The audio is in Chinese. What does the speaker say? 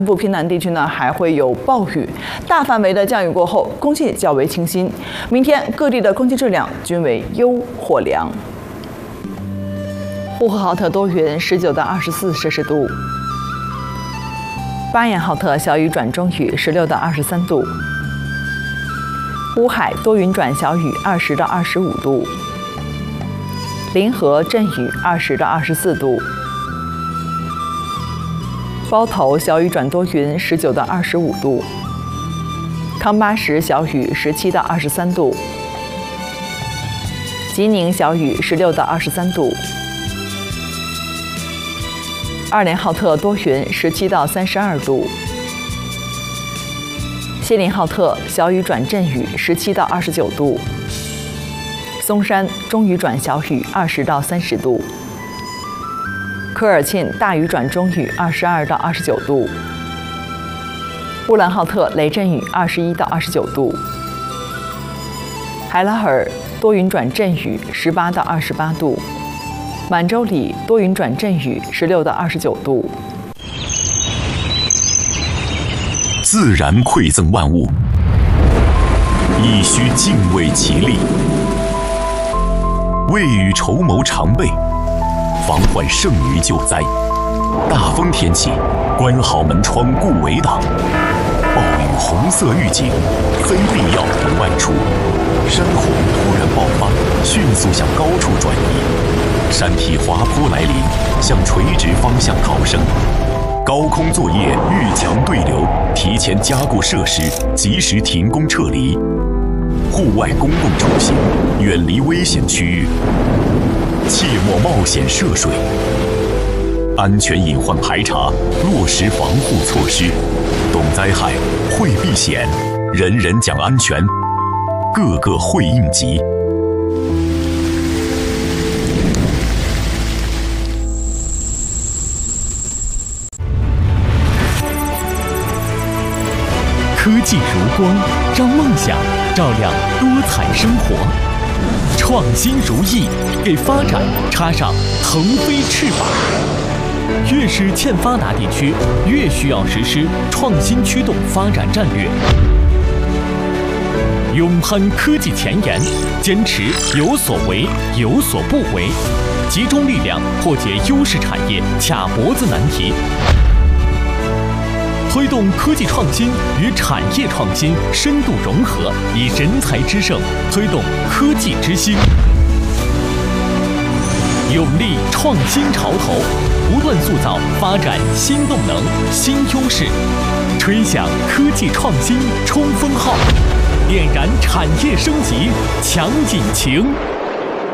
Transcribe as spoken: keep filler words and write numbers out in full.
部偏南地区呢还会有暴雨，大范围的降雨过后，空气较为清新。明天各地的空气质量均为优或良。呼和浩特多云，十九到二十四摄氏度。巴彦浩特小雨转中雨，十六到二十三度。乌海多云转小雨，二十到二十五度。临河阵雨，二十到二十四度。包头小雨转多云，十九到二十五度。康巴什小雨，十七到二十三度。吉宁小雨，十六到二十三度。二连浩特多云，十七到三十二度。锡林浩特小雨转阵雨，十七到二十九度。松山中雨转小雨，二十到三十度。科尔沁大雨转中雨，二十二到二十九度。乌兰浩特雷阵雨，二十一到二十九度。海拉尔多云转阵雨，十八到二十八度。满洲里多云转阵雨，十六到二十九度。 自然馈赠万物，亦须敬畏其力。未雨绸缪常备，防患胜于救灾。大风天气，关好门窗顾围挡。暴雨红色预警，非必要不外出。山洪突然爆发，迅速向高处转移。山体滑坡来临，向垂直方向逃生。高空作业遇强对流，提前加固设施，及时停工撤离。户外公共出行，远离危险区域，切莫冒险涉水。安全隐患排查，落实防护措施。懂灾害，会避险，人人讲安全，个个会应急。 科技如光，让梦想照亮多彩生活；创新如翼，给发展插上腾飞翅膀。越是欠发达地区，越需要实施创新驱动发展战略。勇攀科技前沿，坚持有所为有所不为，集中力量破解优势产业卡脖子难题。推动科技创新与产业创新深度融合，以人才之盛推动科技之星，勇立创新潮头，不断塑造发展新动能、新优势，吹响科技创新冲锋号，点燃产业升级强引擎。